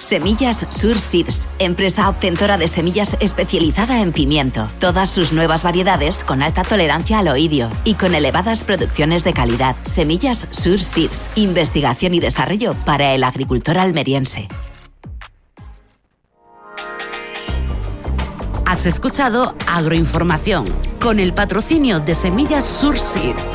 Semillas Sur Seeds, empresa obtentora de semillas especializada en pimiento. Todas sus nuevas variedades con alta tolerancia al oidio y con elevadas producciones de calidad. Semillas Sur Seeds, investigación y desarrollo para el agricultor almeriense. Has escuchado Agroinformación, con el patrocinio de Semillas Sur Seed.